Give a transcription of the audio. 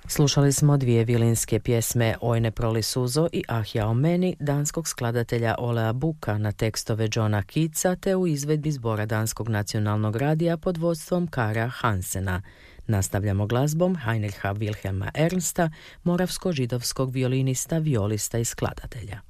Slušali smo dvije violinske pjesme Oj ne proli suzo i Ah ja o meni danskog skladatelja Olea Buka na tekstove Johna Keatsa te u izvedbi zbora Danskog nacionalnog radija pod vodstvom Kara Hansena. Nastavljamo glazbom Heinricha Wilhelma Ernsta, moravsko-židovskog violinista, violista i skladatelja.